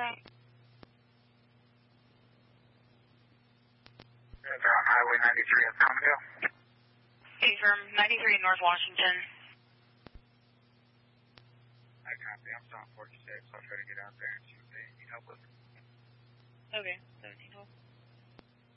that? On Highway 93 at Palmdale. Hey, from 93 in North Washington. I copy. I'm still on 46, so I'll try to get out there and see what they need help with. Okay, 17 help.